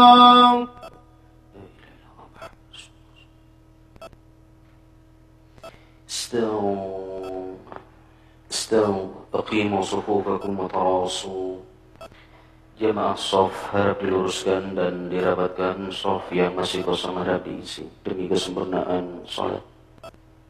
استووا استووا أقيموا صفوفكم وتراصوا. Jamaah shaf harap diluruskan dan dirapatkan, shaf yang masih kosong harap diisi demi kesempurnaan salat.